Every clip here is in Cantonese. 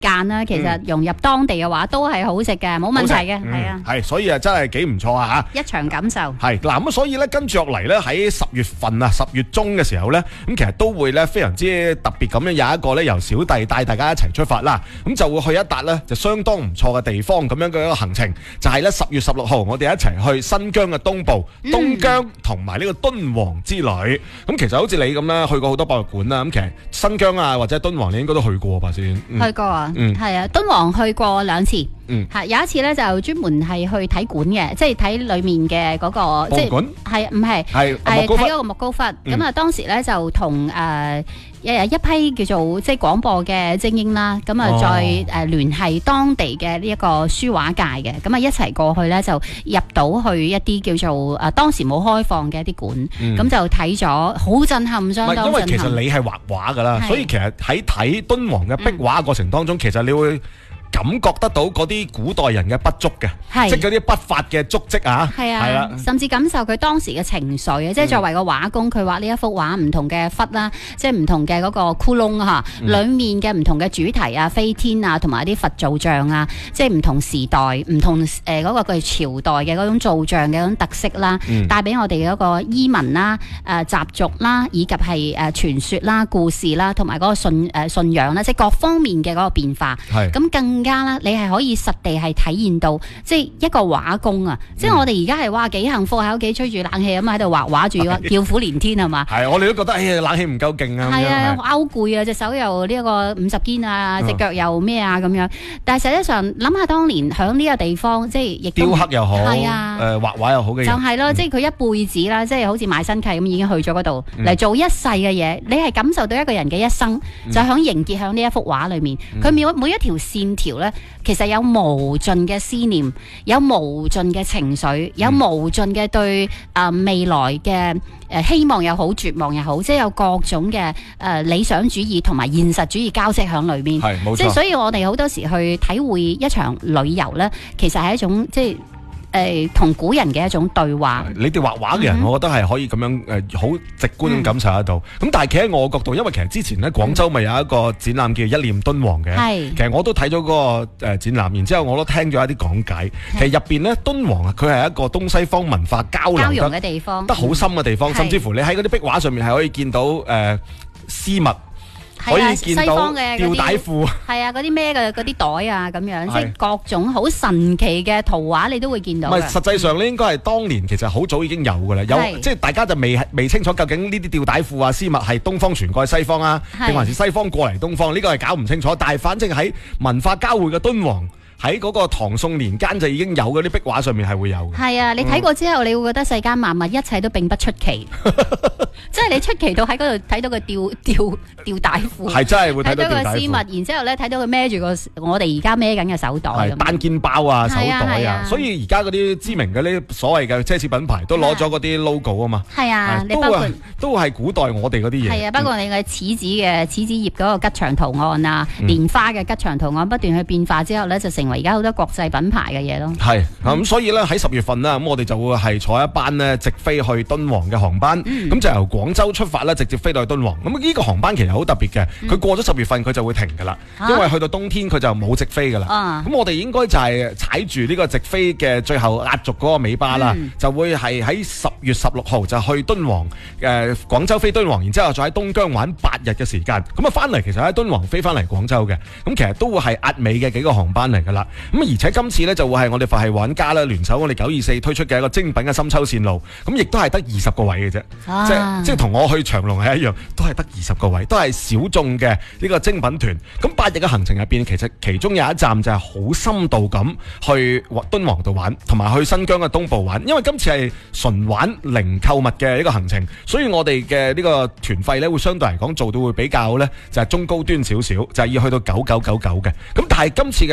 間啦，其實融入當地嘅話都係好食嘅，冇問題嘅，係啊， 係，所以啊真係幾唔錯啊嚇！一場感受係嗱咁，所以咧跟住落嚟咧喺10月份啊10月中嘅時候咧，咁其實都會咧非常之特別咁樣有一個咧由小弟帶大家一齊出發啦，咁就會去一笪咧就相當唔錯嘅地方咁樣嘅一個行程，就係咧10月16號我哋一齊去新疆嘅東部東疆同埋呢個敦煌之旅。咁其實好似你咁啦，去過好多博物館啦，咁其實新疆啊或者敦煌你應該都去過吧先？ 去過啊，係啊，敦煌去過2次。係有一次咧，就專門係去睇館嘅，即係睇裏面嘅嗰個即係係唔係係睇嗰個莫高窟。咁啊，當時咧就同一批叫做即係廣播嘅精英啦，咁啊再聯繫當地嘅呢一個書畫界嘅，咁啊一齊過去咧就入到去一啲叫做當時冇開放嘅一啲館，咁就睇咗好震撼，相當震撼。因為其實你係畫畫㗎啦，所以其實喺睇敦煌嘅壁畫過程當中，其實你會感覺得到嗰啲古代人嘅筆觸嘅，即係嗰啲筆法嘅足跡啊，係啊， 甚至感受佢當時嘅情緒啊，即係作為個畫工，佢畫呢一幅畫唔同嘅窟啦，即係唔同嘅嗰個窟窿嚇，裡面嘅唔同嘅主題啊、飛天啊，同埋啲佛造像啊，即係唔同時代、唔同嗰個朝代嘅嗰種造像嘅嗰種特色啦，帶俾我哋嗰個衣紋啦、習俗啦，以及係傳說啦、故事啦，同埋嗰個信仰啦，即係各方面嘅嗰個變化，咁更加啦，你係可以實地係體驗到，即係一個畫工啊！即係我哋而家係哇幾幸福，喺屋企吹住冷氣咁喺度畫畫住，叫苦連天係嘛？係， 我哋都覺得冷氣唔夠勁啊！ 係啊，勾攰啊，隻手又呢一個50肩啊，隻腳又咩啊咁樣。但係實際上諗下當年喺呢個地方，即係亦都雕刻又好， 係啊， 畫畫又好嘅人， 就係咯，即係佢一輩子啦，即係好似賣身契咁已經去咗嗰度嚟做一世嘅嘢。你係感受到一個人嘅一生，就響凝結響呢一幅畫裏面，佢每一條線條咧，其實有無盡嘅思念，有無盡嘅情緒，有無盡嘅對未來嘅希望又好，絕望又好，即係有各種嘅理想主義同埋現實主義交織響裏面。係，冇錯。即係所以我哋好多時去體會一場旅遊咧，其實係一種即係同古人嘅一種對話。你哋畫畫嘅人，我覺得係可以咁樣好直觀咁感受得到。咁但係企喺我角度，因為其實之前咧廣州咪有一個展覽叫一念敦煌嘅，其實我都睇咗嗰個展覽，然之後我都聽咗一啲講解。其實入邊咧敦煌啊，佢係一個東西方文化交流嘅地方，得好深嘅地方，甚至乎你喺嗰啲壁畫上面係可以見到絲襪。可以見到吊帶褲，係啊，嗰啲咩嘅嗰啲袋啊，咁樣即係各種好神奇嘅圖畫，你都會見到。唔係，實際上咧，應該係當年其實好早已經有㗎啦，有即係大家就未清楚究竟呢啲吊帶褲啊、絲襪係東方傳過去西方啊，定還是西方過嚟東方？呢個係搞唔清楚。但係反正喺文化交匯嘅敦煌，喺嗰個唐宋年間就已經有嗰啲壁畫上面係會有嘅。係啊，你睇過之後，你會覺得世間萬物一切都並不出奇，即係你出奇到喺嗰度睇到個吊帶褲，係真係會睇到個絲襪，然之後咧睇到佢孭住個我哋而家孭緊嘅手袋，單肩包啊、手袋啊，所以而家嗰啲知名嘅呢所謂嘅奢侈品牌都攞咗嗰啲 logo 啊嘛。係啊，你包括都係古代我哋嗰啲嘢。係啊，包括你嘅柿子葉嗰個吉祥圖案啊、蓮花嘅吉祥圖案不斷去變化之後咧，就成為而家好多國際品牌嘅嘢咯。係咁，所以咧喺10月份啦，咁我哋就會係坐一班咧直飛去敦煌嘅航班，咁就由廣州出發咧，直接飛到去敦煌。咁呢個航班其實好特別嘅，佢過咗10月份佢就會停噶啦，因為去到冬天佢就冇直飛噶啦。咁我哋應該就係踩住呢個直飛嘅最後壓軸嗰個尾巴啦，就會係喺10月16號就去敦煌，廣州飛敦煌，然之後再喺東疆玩8日嘅時間。咁啊翻嚟其實喺敦煌飛翻嚟廣州嘅，咁其實都會係壓尾嘅幾個航班嚟噶啦。咁而且今次呢，就會係我哋佛系玩家啦聯手我哋924推出嘅一個精品嘅深秋線路，咁亦都係得20個位嘅啫，即係同我去長隆係一樣，都係得20個位，都係小眾嘅呢個精品團。咁8日嘅行程入邊，其實其中有一站就係好深度咁去敦煌度玩，同埋去新疆嘅東部玩。因為今次係純玩零購物嘅一個行程，所以我哋嘅呢個團費呢會相對嚟講做到會比較呢就係中高端少少，就係要去到9999嘅。咁但係今次嘅行程當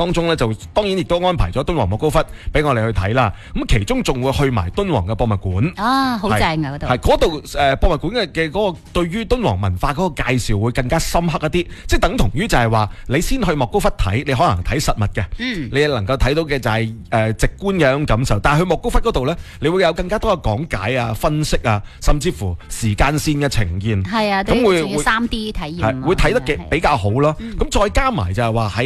當中咧，就當然亦都安排咗敦煌莫高窟俾我哋去睇啦。咁其中仲會去埋敦煌嘅博物館。 啊，好正啊嗰度。 係嗰度博物館嘅嗰個對於敦煌文化嗰個介紹會更加深刻一啲，即係等同於就係話你先去莫高窟睇，你可能睇實物嘅，你能夠睇到嘅就係直觀嘅一種感受。但係去莫高窟嗰度咧，你會有更加多嘅講解啊、分析啊，甚至乎時間線嘅呈現。 係啊， 咁會 3D 體驗， 會睇得比較好咯。咁再加埋就係話喺